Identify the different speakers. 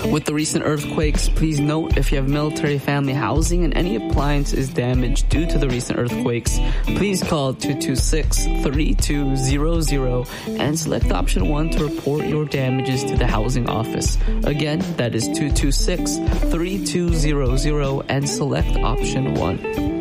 Speaker 1: With the recent earthquakes, please note if you have military family housing and any appliance is damaged due to the recent earthquakes, please call 226-3200 and select option 1 to report your damages to the housing office. Again, that is 226-3200 and select option 1.